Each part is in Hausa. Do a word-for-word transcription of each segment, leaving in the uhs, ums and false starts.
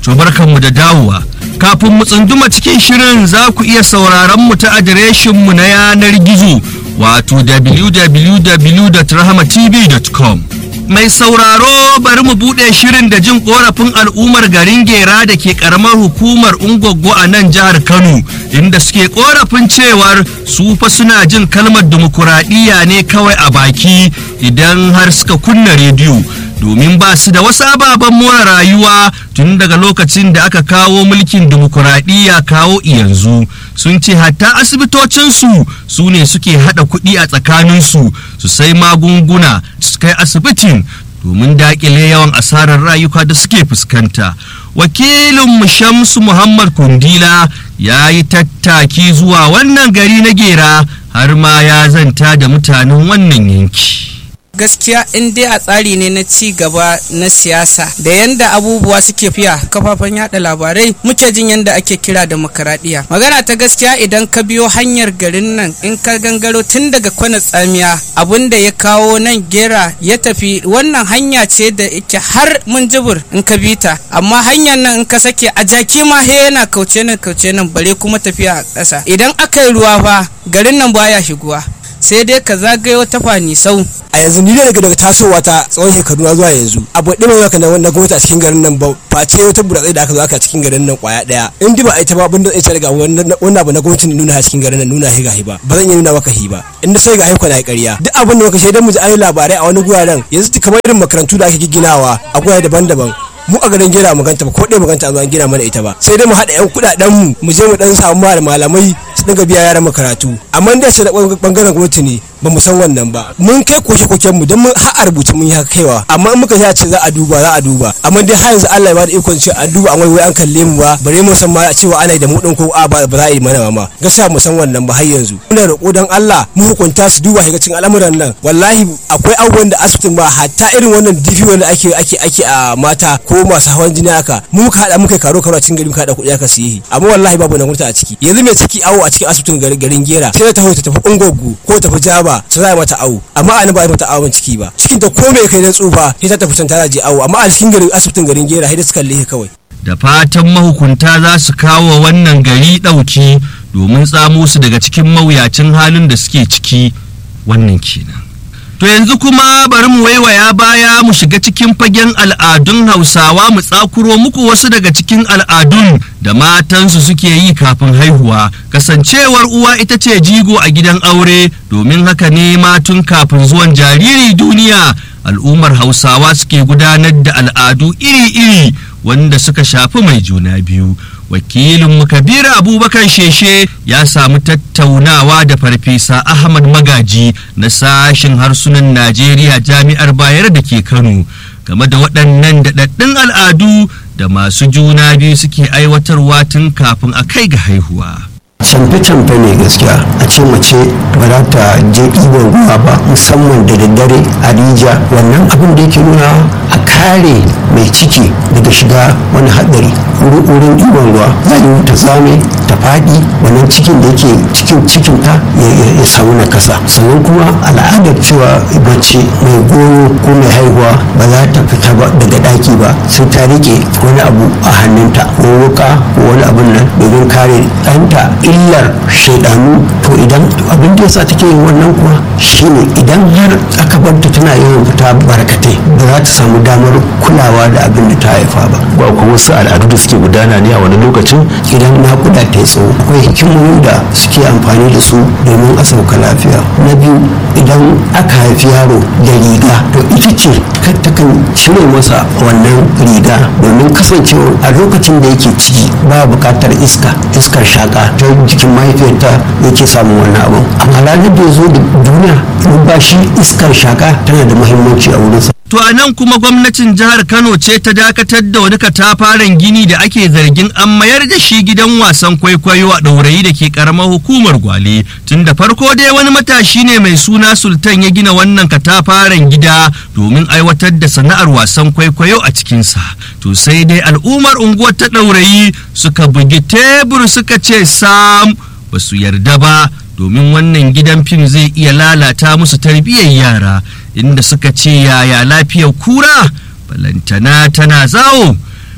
To barkanmu da dawowa. Kafin mu tsunduma cikin shirin za ku iya sauraron mu ta adireshin mu na yanar gizo wato w w w dot rahama t v dot com. Mai sauraro bari mu bude shirin da jin korafin al'ummar garin Gera da ke karamar hukumar Ungwaggo a nan jihar Kano, inda suke korafin cewar su fa suna jin kalmar dimokuraɗiyya ne kawai a baki idan har suka kunna rediyo, domin ba su da wasu ababen more rayuwa tun daga lokacin da aka kawo mulkin dimokuraɗiyya kawo yanzu. Sun ce hatta asibitocinsu su ne suke haɗa kuɗi a tsakaninsu su sai magunguna su kai asibitin domin daƙile yawan asarar rayuka da suke fuskanta. Wakilin Shamsu Muhammad Kundila ya yi tattaki zuwa wannan gari na Gera har ma ya zanta da mutanen wannan yanki. Gaskiya in dai a tsari ne na ci gaba na siyasa da yanda abubuwa suke fiya kafafen yada labarai muke jin yanda ake kira demokaradiyya. Magana ta gaskiya idan ka biyo hanyar garin nan in ka gangaro tun daga kwana tsamiya abinda ya kawo nan Gera ya tafi wannan hanya ce da yake har mun jibur in ka bita, amma hanyar nan in ka sake a jaki ma he yana kauce nan kauce nan bare kuma tafiya a ƙasa. Idan aka yi ruwa fa garin nan baya shiguwa sai dai ka zagayo ta fani sau. A yanzu ni daga daga tasowa ta tsawon shekaru zuwa yanzu abu ɗin mai na na gwamnati a cikin garin nan ba face wata buratsai da aka zo aka cikin garin nan kwaya daya in ba a yi ta ba abin da zai daga wannan abu na gwamnati ne nuna a cikin garin nan nuna hi gahi ba ba zan iya nuna maka hi ba inda sai ga haiko na ƙarya duk abin da muka shaidan mu ji ayi labarai a wani guraren yanzu kamar irin makarantu da ake gigginawa a gurare daban-daban mu a garin Gera mu ganta ba ko dai mu ganta an gina mana ita ba sai dai mu hada yan kudaden mu mu je mu dan samu malamai su dinga biya yaran makaratu amma dai sai da bangaren gwamnati ne ba mu san wannan ba. Mun kai koke koken mu dan mun har rubuce mun yi kaiwa amma in muka ce za a duba za a duba amma dai har yanzu Allah ya bada ikon cewa an duba an wai an kalle mu ba bare mu san ma a cewa ana da mu din ko a ba za a yi mana ma gaskiya mu san wannan ba har yanzu. Muna roƙo dan Allah mu hukunta su duba shiga cikin al'amuran nan wallahi akwai abubuwan da asibitin ba hatta irin wannan difi wanda ake ake ake a mata ko masu hawan jini haka mu ka hada muka karo karo a cikin gari muka hada kuɗi aka siye amma wallahi babu na gwamnati a ciki. Yanzu mai ciki awo a cikin asibitin garin Gera sai ta hoto ta tafi Ungwaggo ko tafi Jaba ta zai mata awo amma a ba mata awon ciki ba cikin ta ko mai kai na tsufa sai ta tafi can ta je awo amma a cikin garin asibitin garin Gera sai da suka lehe kawai. Da fatan mahukunta za su kawo wannan gari dauki domin tsamo su daga cikin mawuyacin halin da suke ciki wannan kenan. To yanzu kuma bari mu waiwaya baya mu shiga cikin fagen al'adun Hausawa mu tsakuro muku wasu daga cikin al'adun da matansu suke yi kafin haihuwa. Kasancewar uwa ita ce jigo a gidan aure, domin haka ne ma tun kafin zuwan jariri duniya al'ummar Hausawa suke gudanar da al'adu iri-iri wanda suka shafi mai juna biyu. Wakilin Kabir Abubakar Sheshe ya samu tattaunawa da Farfesa Ahmad Magaji na sashen harsunan Najeriya Jami'ar Bayero da ke Kano game da waɗannan daɗaɗɗun al'adu da masu juna biyu suke aiwatarwa tun kafin a kai ga haihuwa. Camfe-camfe ne gaskiya a ce mace ba za ta je ɗiban ruwa ba musamman da daddare a rija, wannan abin da yake nuna a kare mai ciki daga shiga wani haɗari wurin ɗiban ruwa za yi ta zame ta faɗi wannan cikin da yake cikin cikin ta ya samu na kasa. Sannan kuma al'adar cewa mace mai goyo ko mai haihuwa ba za ta fita daga ɗaki ba sai ta rike wani abu a hannunta ko wuka ko wani abin nan domin kare ɗanta illar shaidanu. To idan abin da yasa take yin wannan kuwa shine idan har aka barta tana yawan fita barkatai ba za ta samu damar kulawa da abin da ta haifa ba. Ba kuma wasu al'adu da suke gudana ne a wani lokacin idan naƙuda ta yi tsawo akwai hikimomi da suke amfani da su domin a sauka lafiya. Na biyu idan aka haifi yaro da riga to ita ce takan cire masa wannan riga domin kasancewa a lokacin da yake ciki ba buƙatar iska iskar shaka ta jikin mahaifiyarta yake samun wannan abu. Amma ranar da ya zo da duniya numfashi iskar shaka tana da muhimmanci a wurinsa. To a nan kuma gwamnatin jihar Kano ce ta dakatar da wani katafaren gini da ake zargin an mayar da shi gidan wasan kwaikwayo a ɗaurayi da ke karamar hukumar Gwale. Tun da farko dai wani matashi ne mai suna Sultan ya gina wannan katafaren gida domin aiwatar da sana'ar wasan kwaikwayo a cikinsa. To sai dai al'ummar unguwar ta ɗaurayi suka bugi tebur suka ce sam ba su yarda ba, domin wannan gidan fim zai iya lalata musu tarbiyyar yara, inda suka ce yaya lafiyar kura balantana tana zawo.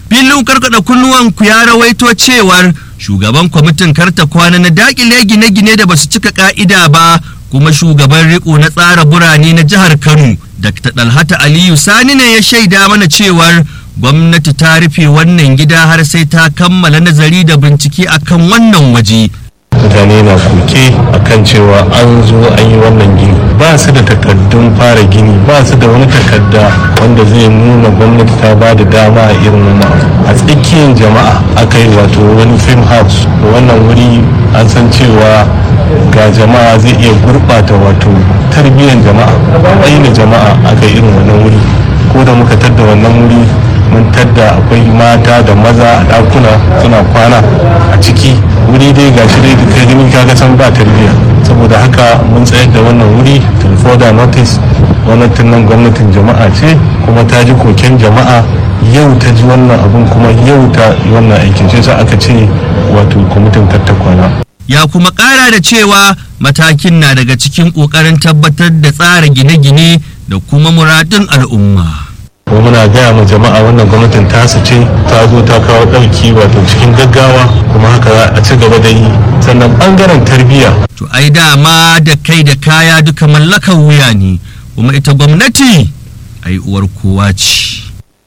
filin karkada kunnuwanku ya rawaito cewar shugaban kwamitin karta kwana na dakile gine-gine da basu cika ka'ida ba kuma shugaban riko na tsara burane na jihar Kano Dakta Dalhata Aliyu Sani ne ya shaida mana cewar gwamnati ta rufe wannan gida har sai ta kammala nazari da bincike akan wannan waje. Mutane na koke akan cewa an zo an yi wannan gini ba su da takardun fara gini ba su da wani takarda wanda zai nuna gwamnati ta ba da dama a irin wannan a tsakiyar jama'a aka yi wato wani film house wannan wuri an san cewa ga jama'a zai iya gurɓata wato tarbiyyar jama'a aina jama'a aka yi irin wannan wuri ko da muka tadda wannan wuri mun tadda akwai mata da maza a ɗakuna suna kwana a ciki wuri dai gashi dai da kai gani kaga san ba tarbiyya saboda haka mun tsayar da wannan wuri till further notice. Gwamnatin nan gwamnatin jama'a ce kuma ta ji koken jama'a yau ta ji wannan abun kuma yau ta yi wannan aikin shi sa aka ce wato kwamitin tattakwana. Ya kuma ƙara da cewa matakin na daga cikin ƙoƙarin tabbatar da tsara gine-gine da kuma muradun al'umma. ko muna gaya ma jama'a wannan gwamnatin tasu ce ta zo ta kawo ɗauki wato cikin gaggawa kuma haka za a ci gaba da yi sannan ɓangaren tarbiyya. To ai dama da kai da kaya duka mallakar wuya ne kuma ita gwamnati ai uwar kowa ce.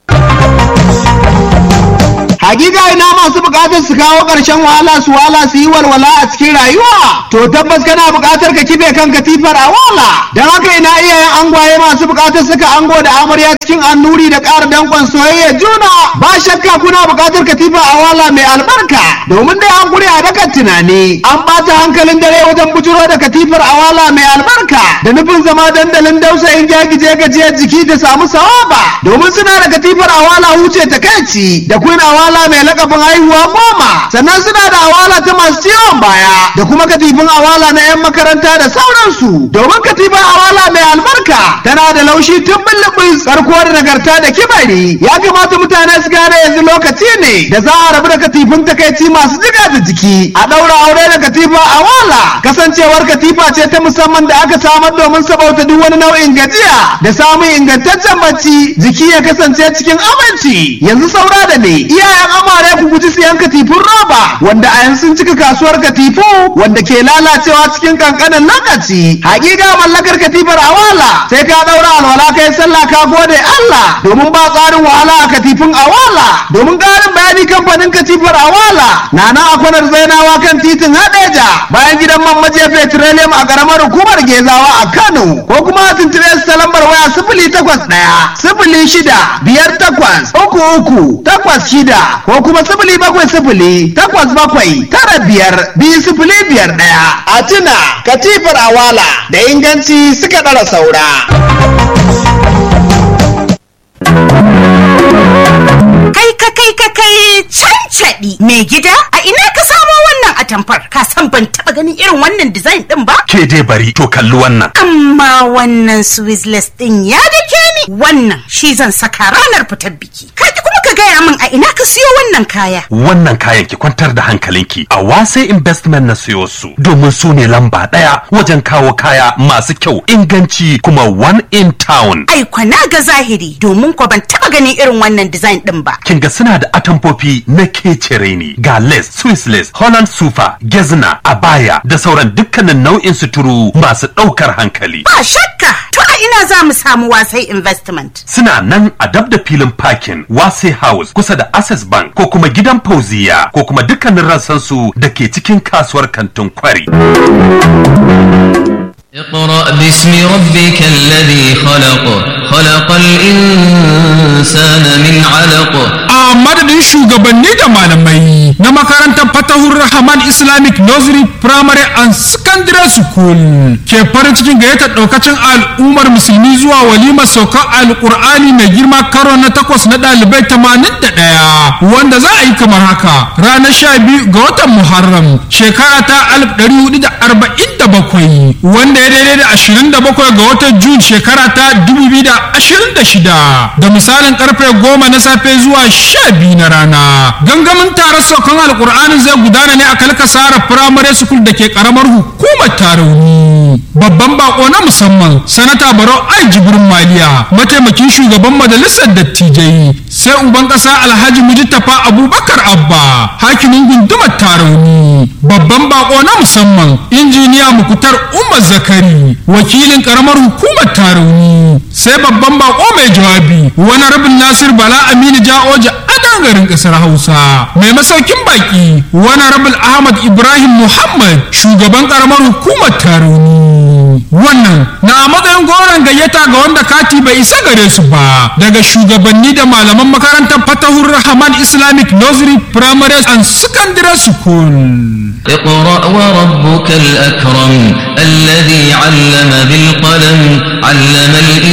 Hakika ina masu bukatar su kawo ƙarshen wahala su wala su yi walwala a cikin rayuwa to tabbas kana bukatar ka kibe kan katifar a wala don haka ina iyayen angwaye masu bukatar suka ango da amarya cikin annuri da ƙara dankon soyayya juna ba shakka kuna bukatar katifa a wala mai albarka domin dai an guri a dakan tunani an bata hankalin dare wajen bujuro da katifar a wala mai albarka da nufin zama dandalin dausayin jagije gajiyar jiki da samu sawaba domin suna da katifar a wala huce takaici da queen awala mai lakabin haihuwa goma sannan suna da awala ta masu ciwon baya da kuma katifin awala na yan makaranta da sauransu domin katifin awala mai albarka tana da laushi tun bullubus karko da nagarta da kibari ya kamata mutane su gane yanzu lokaci ne da za a rabu da katifin takaici masu jiga da jiki a daura aure da katifa awala kasancewar katifa ce ta musamman da aka samar domin sabauta duk wani nau'in gajiya da samun ingantaccen bacci jiki ya kasance cikin aminci yanzu saura da ne iyayen amare ku guji siyan katifun roba wanda a yanzu sun cika kasuwar katifu wanda ke lalacewa cikin kankanin lokaci hakika mallakar katifar awala sai ka daura alwala kai sallah ka gode Allah domin ba tsarin wahala a katifin awala domin karin bayani kamfanin katifar awala na na akwanar zainawa kan titin hadeja bayan gidan man maje petroleum a karamar hukumar gezawa a Kano ko kuma tuntube su ta lambar waya sifili takwas ɗaya sifili shida biyar takwas uku uku takwas shida ko kuma sifili bakwai sifili takwas bakwai tara biyar biyu sifili biyar ɗaya. A tuna katifar awala da inganci suka ɗara saura. Kai ka kai ka kai cancaɗi mai gida a ina ka samo wannan atamfar ka san ban taɓa ganin irin wannan design ɗin ba? Ke dai bari to kalli wannan. Amma wannan Swizzless ɗin ya dake ni wannan shi zan saka ranar fitar biki. Kaki kuma ka gaya min a ina ka siyo wannan kaya. Wannan kayan ki kwantar da hankalinki a Wase Investment na siyo su domin su ne lamba ɗaya wajen kawo kaya masu kyau inganci kuma one in town. Ai kwana ga zahiri domin ko ban taɓa ganin irin wannan design ɗin ba. Kin ga suna da atamfofi na kecere ne ga lace, Swiss lace, Holland sufa, gezna, abaya da sauran dukkanin nau'in suturu masu ɗaukar hankali. Ba shakka to a ina za mu samu Wasai Investment. Suna nan a dab da filin parking Wasai House kusa da Access Bank ko kuma gidan Fauziya ko kuma dukkanin rassansu da ke cikin kasuwar kantin Kwari. اقرأ باسم ربك الذي خلق خلق الإنسان من علق. A madadin shugabanni da malamai na makarantar Fatahur Rahman Islamic Nursery Primary and Secondary School ke farin cikin gayyatar daukacin al'ummar musulmi zuwa walimar saukar alƙur'ani mai girma karo na takwas na ɗalibai tamanin da ɗaya wanda za a yi kamar haka ranar sha biyu ga watan Muharram shekara ta alif ɗari hudu da arba'in da bakwai wanda ya daidai da ashirin da bakwai ga watan Jun shekara ta dubu biyu da ashirin da shida da misalin karfe goma na safe zuwa sha sha biyu na rana. Gangamin taron saukan alkur'anin zai gudana ne a Kalkasara Primary School da ke karamar hukumar Tarauni. Babban bako na musamman sanata Barau Ai Jibrin Maliya, mataimakin shugaban majalisar dattijai, sai uban kasa Alhaji Mujtafa Abubakar Abba, hakimin gundumar Tarauni. Babban bako na musamman injiniya Mukutar Umar Zakari, wakilin karamar hukumar Tarauni, sai babban bako mai jawabi wani rabin Nasir Bala Aminu Ja'oja adan garin kasar Hausa, mai masaukin baki wani rabin Ahmad Ibrahim Muhammad, shugaban karamar hukumar Tarauni. Wannan na matsayin goron gayyata ga wanda kati bai isa gare su ba daga shugabanni da malaman makarantar Fatahur Rahman Islamic Nursery Primary and Secondary School. اقرأ وربك الأكرم الذي علم بالقلم علم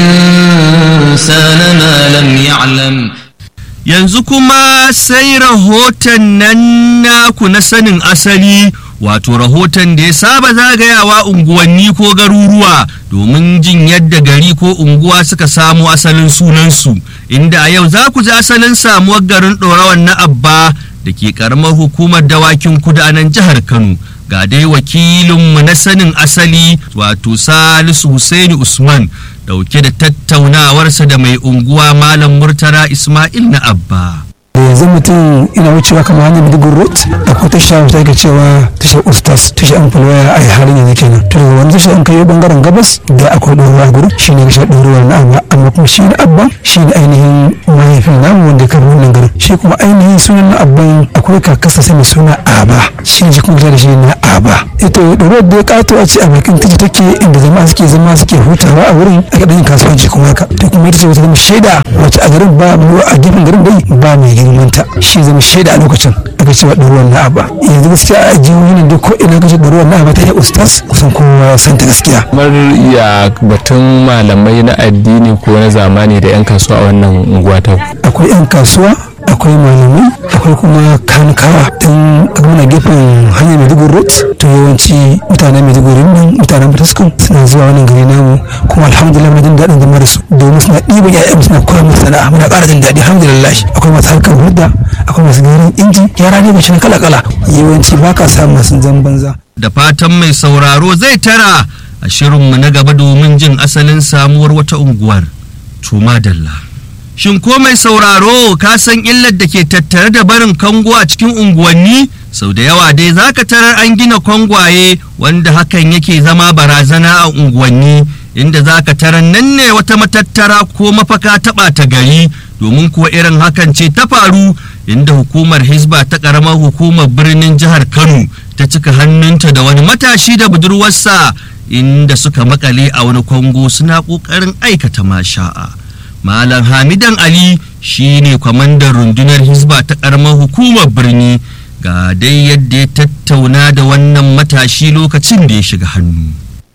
الإنسان ما لم يعلم. Yanzu kuma sai rahoton nan naku na sanin asali, wato rahoton da ya saba zagayawa unguwanni ko garuruwa domin jin yadda gari ko unguwa suka samu asalin sunansu, inda a yau za ku ji asalin samuwar garin Ɗorawan na Abba da ke karamar hukumar Dawakin Kudu a nan jihar Kano. Ga dai wakilinmu na sanin asali wato Salisu Husaini Usman dauke da tattaunawarsa da mai unguwa Malam Murtala Ismail na Abba. yanzu mutum ina wucewa kamar hanyar Maiduguri road akwai tasha wata ake cewa tashar Ustas, tashar Amfalwaya a halin yanzu kenan. To daga wani tashar an kai bangaren gabas da akwai ɗoruwa gurin shi ne tashar ɗoruwa na Abba, amma kuma shi na Abba shi ne ainihin mahaifin namu wanda ya karɓi wannan garin. Shi kuma ainihin sunan na Abban akwai kakasa sai mai suna Aba, shi ne shi kuma da shi na Aba. Ita ɗoruwar da ya ƙato a ce a bakin titi take inda jama'a suke zama suke hutawa a wurin aka ɗan yin kasuwanci kuma haka. To kuma ita ce wata zama shaida wacce a garin ba mu a gefen garin dai ba mai girmanta, shi zama shaida a lokacin aka ce wa ɗaruwar na Aba. Yanzu gaskiya a jihohin da ko ina kace ɗaruwar na Aba ta yi Ustas kusan kowa san ta gaskiya. Kamar ya batun malamai na addini ko na zamani da 'yan kasuwa a wannan unguwa ta. Akwai 'yan kasuwa, akwai malamai, akwai kuma kankawa. don muna gefen hanyar Maiduguri road, to yawanci mutanen Maiduguri nan mutanen Fataskun suna zuwa wannan gari namu, kuma alhamdulillah muna jin daɗin zama da su domin suna ɗiban ƴaƴan suna koya musu sana'a, muna ƙara jin daɗi alhamdulillah. Akwai masu harkar hudda, akwai masu gyaran inji, yara ne mashi kala kala, yawanci ba ka samun masu jan banza. Da fatan mai sauraro zai tara a shirinmu na gaba domin jin asalin samuwar wata unguwar. Tuma Dalla. Shin ko mai sauraro ka san illar da ke tattare da barin kango a cikin unguwanni? Sau da yawa dai zaka tarar an gina kwangwaye wanda hakan yake zama barazana a unguwanni, inda zaka tarar nan ne wata matattara ko mafaka ta ɓata gari, domin kuwa irin hakan ce ta faru inda hukumar Hisba ta ƙaramar hukumar birnin jihar Kano ta cika hannunta da wani matashi da budurwarsa inda suka makale a wani kwango suna ƙoƙarin aikata masha'a. Malam Hamidan Ali shine kwamandan rundunar Hisba ta ƙaramar hukumar birni, ga dai yadda ya tattauna da wannan matashi lokacin da ya shiga hannu.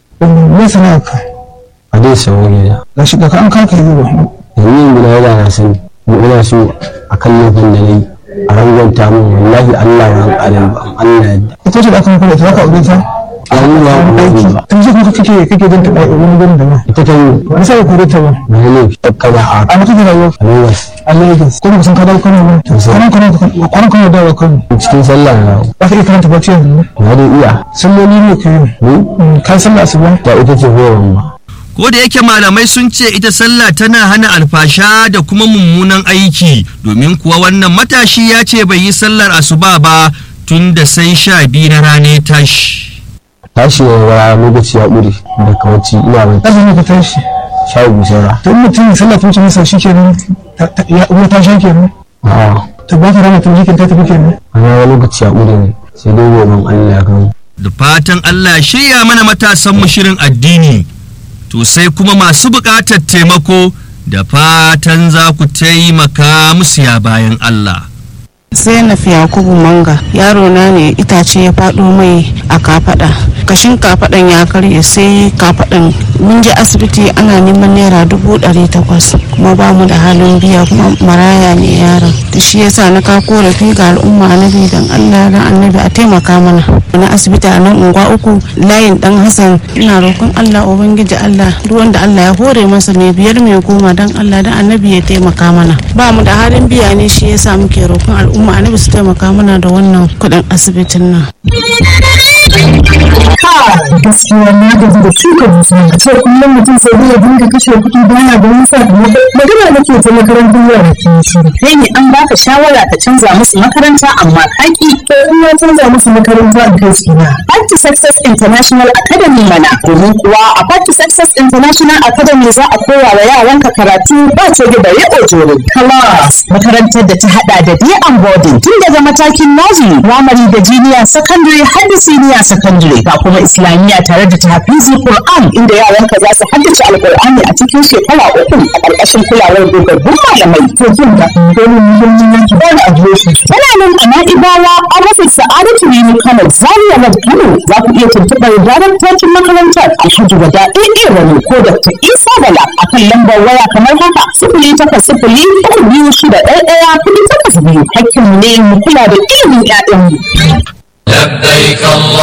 Me sana'arka? A dai sauri gida. Na shiga ka an kaka yi ba. Yanzu gida yana na sani, mu ina so a kan laifin da na yi a rangwanta min, wallahi Allah ya ƙarin ba, Allah ya yadda. Ita ce da aka maka da ta ka aure ta? Yanzu ba mu aiki. Tun ji kuma kake kake jin ta wani gurin da ba. Ita ta yi. Wani sai ka ta ba. Na yi laifi ta kaba a. A mutum da rayuwa. A Lagos. A Lagos. Ko ba san ka dawo Kano ba. Kwanan Kano kwanan Kano dawo Kano. Cikin sallah na dawo. Ba ka iya karanta bacci yanzu. Na dai iya. Salloli ne ka yi. Ka sallah asuba. Ta ita ce horon ba. Ko da yake malamai sun ce ita sallah tana hana alfasha da kuma mummunan aiki, domin kuwa wannan matashi ya ce bai yi sallar asuba ba tun da sai sha biyu na rana ya tashi. Tashi ya wara lokaci ya ƙure da kawaci ina mai. Azumi ka tashi. Sha biyu saura. To mutum sallah tun ce masa shi kenan ya uwa ta sha kenan. A'a. Ta ba ta rana tun jikin ta tafi kenan. Ana lokaci ya ƙure ne sai dai gobe Allah ya kawo. Da fatan Allah ya shirya mana matasan mu shirin addini. To sai kuma masu buƙatar taimako, da fatan za ku taimaka musu ya bayan Allah. Sai na fi Yakubu Manga, yaro na ne itace ya faɗo mai a kafaɗa, kashin kafaɗan ya karye, sai kafaɗan mun je asibiti ana neman naira dubu ɗari takwas, kuma ba mu da halin biya, kuma maraya ne yaron. Da shi yasa na ka korafi ga al'umma annabi dan Allah dan annabi a taimaka mana na asibiti a nan unguwa uku layin dan Hassan ina roƙon Allah ubangiji Allah duk wanda Allah ya hore masa mai biyar mai goma dan Allah dan annabi ya taimaka mana ba mu da halin biya ne shi yasa muke roƙon al'umma annabi su taimaka mana da wannan kuɗin asibitin nan. Gaskiya na gaji da shuka dusa a ce kullum mutum sai zai dinga kashe kuɗi baya da wani sakamako magana nake ta makarantar yara ke shiru kai ne an baka shawara ka canza musu makaranta amma kaki to in ya canza musu makaranta a kai su na Party Success International Academy mana domin kuwa a Party Success International Academy za a koya wa yaranka karatu ba ce da bare ojoro class makarantar da ta hada da day and boarding tun daga matakin nursery primary da junior secondary har da senior secondary ga kuma islamiyya tare da tahfizi Qur'an inda yaranka za su haddace alqur'ani a cikin shekara uku a ƙarƙashin kulawar dogabbun malamai to jin da domin muhimmin yanki ba da adireshi tana nan a Na'ibawa an rufe Sa'adatu Rimi Kano Zaria Road Kano za ku iya tuntuɓar daraktocin makarantar Alhaji Wada Ɗaiɗe Rani ko Dr. Isa Bala a kan lambar waya kamar haka sifili takwas sifili uku biyu shida ɗaya ɗaya kuɗi takwas biyu hakkinmu ne mu kula da ilimin ƴaƴanmu. لبيك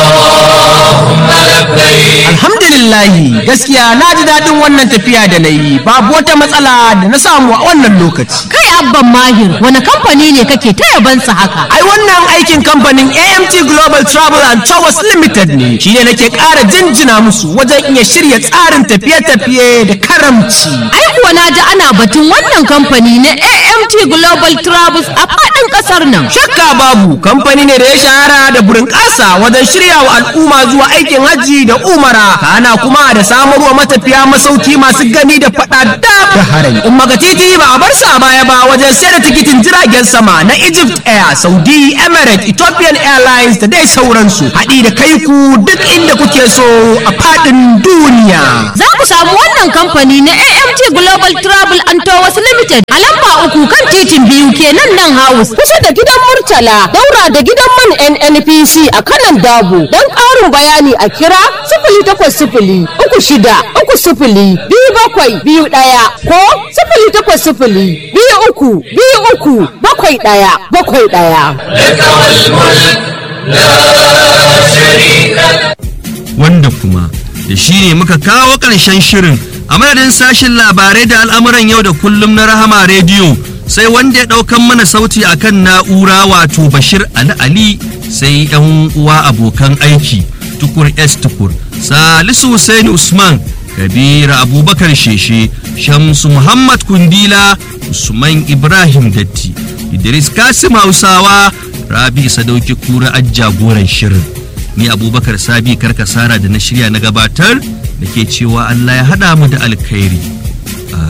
اللهم لبيك alhamdulillahi gaskiya na ji daɗin wannan tafiya da na yi babu wata matsala da na samu a wannan lokaci kai abban mahir wani kamfani ne kake ta yabansa haka ai wannan aikin kamfanin A M T Global Travel and Tours Limited ne shine nake ƙara jinjina musu wajen iya shirya tsarin tafiye-tafiye da karamci ai kuwa na ji ana batun wannan kamfani na A M T Global Travels a faɗin ƙasar nan shakka babu kamfani ne da ya shahara da burin ƙasa wajen shirya wa al'umma zuwa aikin hajji da umara kana kuma da samarwa matafiya masauki masu gani da faɗa da harai umma ga titi ba a bar sa baya ba wajen sayar da tikitin jiragen sama na Egypt Air, Saudi, Emirates, Ethiopian Airlines da dai sauransu haɗi da kai ku duk inda kuke so a faɗin duniya za ku samu wannan kamfani na A M T Global Travel and Tours Limited a lamba uku kan titin biyu kenan nan house kusa da gidan Murtala daura da gidan man N N P C a kanan Dabo don ƙarin bayani a kira sifili takwas sifili uku shida uku sifili biyu bakwai biyu ɗaya ko sifili takwas sifili biyu uku biyu uku bakwai ɗaya bakwai ɗaya. Wanda kuma da shi ne muka kawo ƙarshen shirin a madadin sashen labarai da al'amuran yau da kullum na Rahama rediyo sai wanda ya ɗaukan mana sauti akan na'ura wato Bashir Ali Ali sai yan uwa abokan aiki tukur S tukur Salisu Hussein Usman Kabir Abubakar Sheshe Shamsu Muhammad Kundila Usman Ibrahim Datti Idris Kasim Hausawa Rabi Sadauki Kura jagoran shirin ni Abubakar Sabi Karkasara da na shirya na gabatar da ke cewa Allah ya haɗa mu da alkhairi